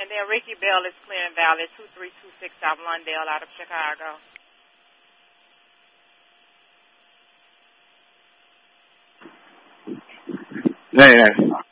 And then Ricky Bell is Clear and Valley, 2326 South Lundale out of Chicago. Hey.